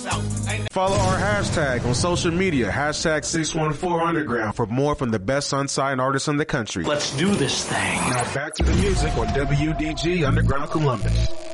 Follow our hashtag on social media, hashtag 614underground, for more from the best unsigned artists in the country. Let's do this thing. Now back to the music on WDG Underground Columbus.